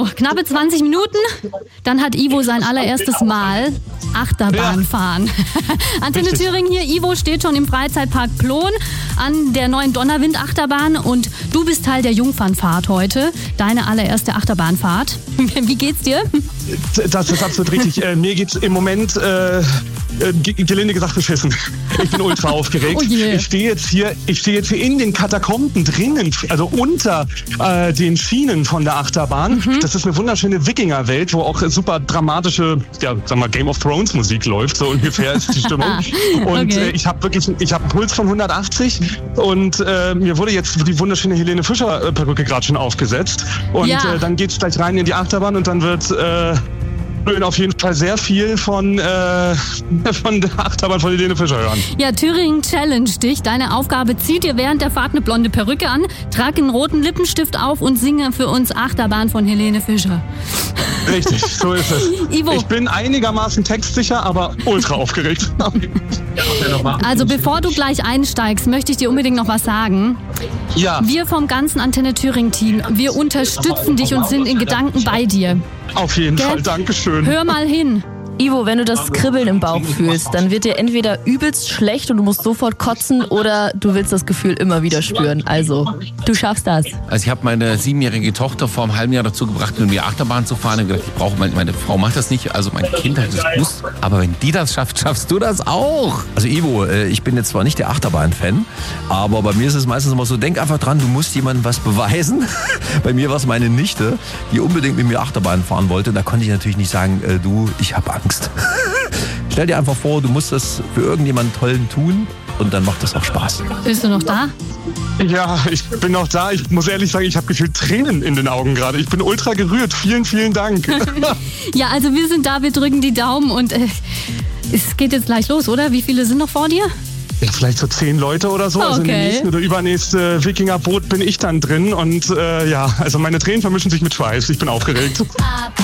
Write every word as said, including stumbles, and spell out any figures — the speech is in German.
So, knappe zwanzig Minuten, dann hat Ivo sein allererstes Mal Achterbahn fahren. Antenne Richtig. Thüringen hier, Ivo steht schon im Freizeitpark Plon an der neuen Donnerwind-Achterbahn und du bist Teil der Jungfernfahrt heute, deine allererste Achterbahnfahrt. Wie geht's dir? Das ist absolut richtig. Äh, mir geht's im Moment, äh, äh, gelinde gesagt, beschissen. Ich bin ultra aufgeregt. Oh je. Ich stehe jetzt hier, ich stehe jetzt hier in den Katakomben drinnen, also unter äh, den Schienen von der Achterbahn. Mhm. Das ist eine wunderschöne Wikingerwelt, wo auch super dramatische, ja, sag mal, Game of Thrones Musik läuft, so ungefähr ist die Stimmung. Und Okay. äh, ich habe wirklich, ich habe einen Puls von hundertachtzig und äh, mir wurde jetzt die wunderschöne Helene Fischer äh, Perücke gerade schon aufgesetzt. Und Ja. äh, dann geht's gleich rein in die Achterbahn und dann wird äh, auf jeden Fall sehr viel von, äh, von der Achterbahn von Helene Fischer hören. Ja, Thüringen challenge dich. Deine Aufgabe: zieh dir während der Fahrt eine blonde Perücke an, trag einen roten Lippenstift auf und singe für uns Achterbahn von Helene Fischer. Richtig, so ist es. Ivo. Ich bin einigermaßen textsicher, aber ultra aufgeregt. Also bevor du gleich einsteigst, möchte ich dir unbedingt noch was sagen. Ja, Wir vom ganzen Antenne Thüringen-Team, wir unterstützen dich und sind in Gedanken bei dir. auf jeden Gell? Fall, Dankeschön. Hör mal hin. Ivo, wenn du das Kribbeln im Bauch fühlst, dann wird dir entweder übelst schlecht und du musst sofort kotzen oder du willst das Gefühl immer wieder spüren. Also, du schaffst das. Also ich habe meine siebenjährige Tochter vor einem halben Jahr dazu gebracht, mit mir Achterbahn zu fahren. Ich habe gedacht, ich brauche, meine, meine Frau macht das nicht, also mein Kind hat das gewusst. Aber wenn die das schafft, schaffst du das auch. Also Ivo, äh, ich bin jetzt zwar nicht der Achterbahn-Fan, aber bei mir ist es meistens immer so, denk einfach dran, du musst jemandem was beweisen. Bei mir war es meine Nichte, die unbedingt mit mir Achterbahn fahren wollte. Da konnte ich natürlich nicht sagen, äh, du, ich habe Angst. Stell dir einfach vor, du musst das für irgendjemanden Tollen tun und dann macht das auch Spaß. Bist du noch da? Ja, ich bin noch da. Ich muss ehrlich sagen, ich habe gefühlt Tränen in den Augen gerade. Ich bin ultra gerührt. Vielen, vielen Dank. Ja, also wir sind da, wir drücken die Daumen und äh, es geht jetzt gleich los, oder? Wie viele sind noch vor dir? Ja, vielleicht so zehn Leute oder so. Also in dem Okay. nächsten oder übernächste Wikingerboot bin ich dann drin. Und äh, ja, also meine Tränen vermischen sich mit Schweiß. Ich bin aufgeregt.